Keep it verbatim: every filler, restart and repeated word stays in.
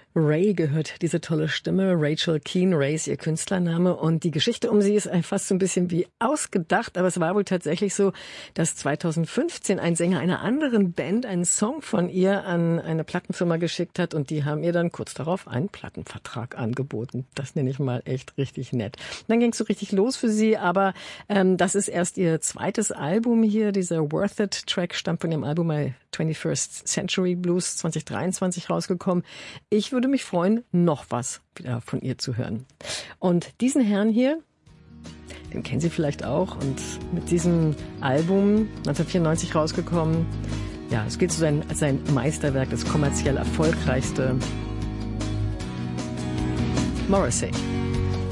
Ray gehört diese tolle Stimme, Rachel Keen, Ray ist ihr Künstlername und die Geschichte um sie ist fast so ein bisschen wie ausgedacht, aber es war wohl tatsächlich so, dass zweitausendfünfzehn ein Sänger einer anderen Band einen Song von ihr an eine Plattenfirma geschickt hat und die haben ihr dann kurz darauf einen Plattenvertrag angeboten. Das nenne ich mal echt richtig nett. Dann ging es so richtig los für sie, aber ähm, das ist erst ihr zweites Album hier, dieser Worth It Track stammt von ihrem Album My twenty-first Century Blues zwanzig dreiundzwanzig rausgekommen. Ich würde mich freuen, noch was wieder von ihr zu hören. Und diesen Herrn hier, den kennen Sie vielleicht auch. Und mit diesem Album neunzehnhundertvierundneunzig rausgekommen. Ja, es gilt so sein, als sein Meisterwerk, das kommerziell erfolgreichste. Morrissey.